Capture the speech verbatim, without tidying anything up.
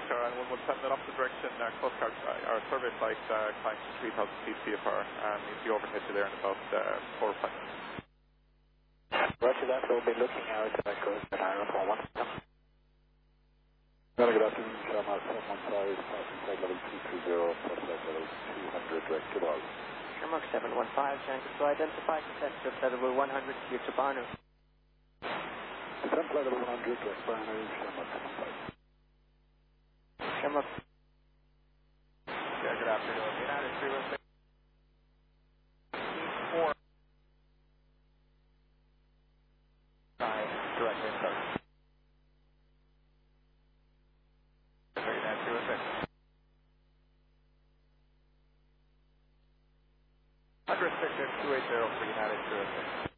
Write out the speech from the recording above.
Coast Guard, and one one seven in opposite direction, uh, Coast Guard, uh, our survey flight uh, climbs three thousand feet C F R, and you'll see overhead you there in about uh, four or five minutes. Roger that, we'll be looking out at uh, Coast Guard Iron one one seven. Good afternoon, Shamrock seven one five, passing flight level two three zero, flight level two hundred, direct to Bali. Shamrock seven one five, Shanghai, so identify descent to flight level one hundred, clear to Barnu. Descent flight level one hundred, direct Barnu, Shamrock seven five. Shamrock. Yeah, good afternoon. United three one six. four. Nine, direct inbound. United three one six. Under restricted two eight zero for United three one six.